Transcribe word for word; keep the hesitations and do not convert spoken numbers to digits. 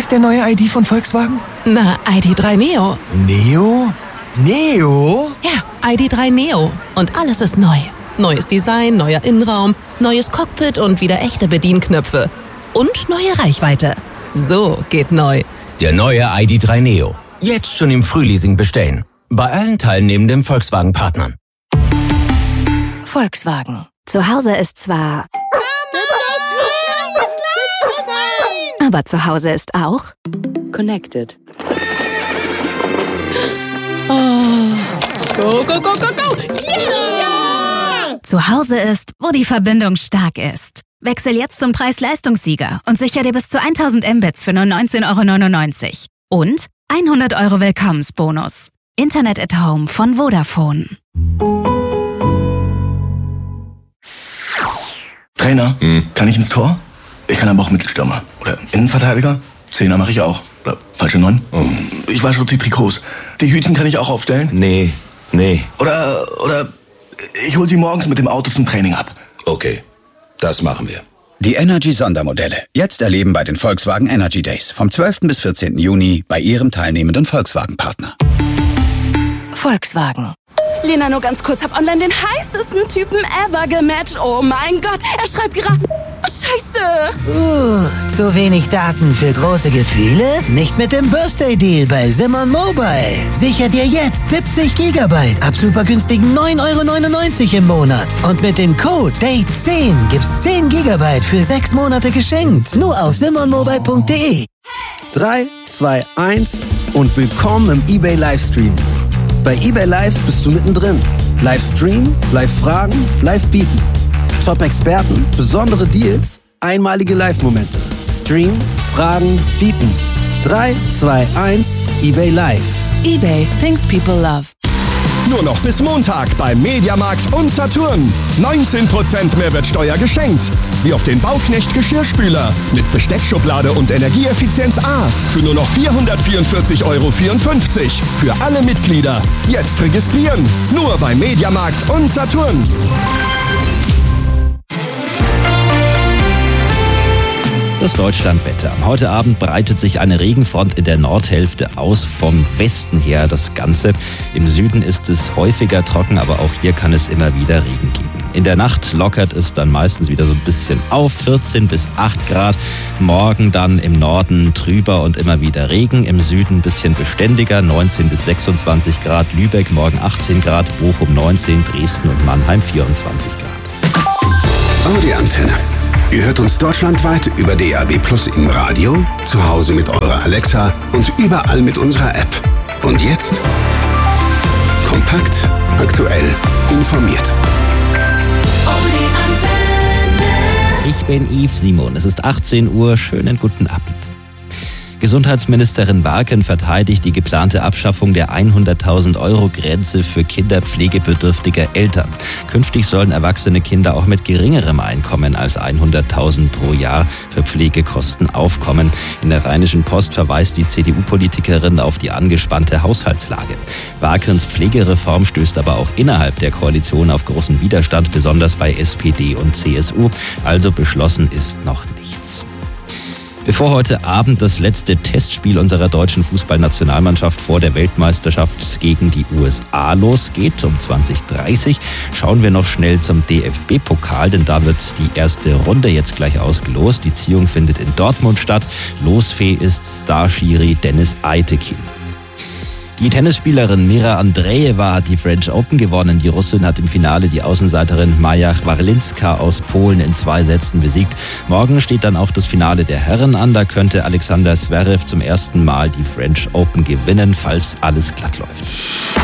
heißt der neue I D von Volkswagen? Na, I D drei Neo. Neo? Neo? Ja, I D drei Neo. Und alles ist neu. Neues Design, neuer Innenraum, neues Cockpit und wieder echte Bedienknöpfe. Und neue Reichweite. So geht neu. Der neue I D drei Neo. Jetzt schon im Frühleasing bestellen. Bei allen teilnehmenden Volkswagen-Partnern. Volkswagen. Zu Hause ist zwar... Aber zu Hause ist auch... Connected. Oh. Go, go, go, go, go! Yeah! Zu Hause ist, wo die Verbindung stark ist. Wechsel jetzt zum Preis-Leistungssieger und sicher dir bis zu tausend Mbits für nur neunzehn Euro neunundneunzig. Und hundert Euro Willkommensbonus. Internet at Home von Vodafone. Trainer, hm. kann ich ins Tor? Ich kann aber auch Mittelstürmer. Oder Innenverteidiger. Zehner mache ich auch. Oder falsche Neun. Oh. Ich wasche auch die Trikots. Die Hütchen kann ich auch aufstellen. Nee, nee. Oder, oder ich hol sie morgens mit dem Auto zum Training ab. Okay, das machen wir. Die Energy-Sondermodelle. Jetzt erleben bei den Volkswagen Energy Days. Vom zwölften bis vierzehnten Juni bei Ihrem teilnehmenden Volkswagen-Partner. Volkswagen. Lena, nur ganz kurz, hab online den heißesten Typen ever gematcht. Oh mein Gott, er schreibt gerade... Scheiße! Uh, zu wenig Daten für große Gefühle? Nicht mit dem Birthday-Deal bei Simon Mobile. Sicher dir jetzt siebzig Gigabyte ab super günstigen neun Euro neunundneunzig im Monat. Und mit dem Code Date zehn gibt's zehn Gigabyte für sechs Monate geschenkt. Nur auf simon mobile punkt de. drei, zwei, eins und willkommen im eBay Livestream. Bei eBay Live bist du mittendrin. Livestream, Live-Fragen, Live-Bieten. Top-Experten, besondere Deals, einmalige Live-Momente. Stream, Fragen, Bieten. drei, zwei, eins, eBay Live. eBay, things people love. Nur noch bis Montag beim Mediamarkt und Saturn. neunzehn Prozent Mehrwertsteuer geschenkt. Wie auf den Bauknecht Geschirrspüler mit Besteckschublade und Energieeffizienz A für nur noch vierhundertvierundvierzig Euro vierundfünfzig. Für alle Mitglieder. Jetzt registrieren. Nur beim Mediamarkt und Saturn. Das Deutschlandwetter. Heute Abend breitet sich eine Regenfront in der Nordhälfte aus, vom Westen her das Ganze. Im Süden ist es häufiger trocken, aber auch hier kann es immer wieder Regen geben. In der Nacht lockert es dann meistens wieder so ein bisschen auf, vierzehn bis acht Grad. Morgen dann im Norden trüber und immer wieder Regen. Im Süden ein bisschen beständiger, neunzehn bis sechsundzwanzig Grad. Lübeck morgen achtzehn Grad, Bochum neunzehn, Dresden und Mannheim vierundzwanzig Grad. Oh, die Antenne. Ihr hört uns deutschlandweit über D A B Plus im Radio, zu Hause mit eurer Alexa und überall mit unserer App. Und jetzt kompakt, aktuell, informiert. Ich bin Yves Simon. Es ist achtzehn Uhr. Schönen guten Abend. Gesundheitsministerin Warken verteidigt die geplante Abschaffung der hunderttausend Euro Grenze für Kinder pflegebedürftiger Eltern. Künftig sollen erwachsene Kinder auch mit geringerem Einkommen als hunderttausend pro Jahr für Pflegekosten aufkommen. In der Rheinischen Post verweist die C D U-Politikerin auf die angespannte Haushaltslage. Warkens Pflegereform stößt aber auch innerhalb der Koalition auf großen Widerstand, besonders bei S P D und C S U. Also beschlossen ist noch nichts. Bevor heute Abend das letzte Testspiel unserer deutschen Fußballnationalmannschaft vor der Weltmeisterschaft gegen die U S A losgeht, um zwanzig Uhr dreißig, schauen wir noch schnell zum D F B-Pokal, denn da wird die erste Runde jetzt gleich ausgelost. Die Ziehung findet in Dortmund statt. Losfee ist Starschiri Dennis Eitekin. Die Tennisspielerin Mira Andreeva hat die French Open gewonnen. Die Russin hat im Finale die Außenseiterin Maja Chwarlinska aus Polen in zwei Sätzen besiegt. Morgen steht dann auch das Finale der Herren an. Da könnte Alexander Zverev zum ersten Mal die French Open gewinnen, falls alles glatt läuft.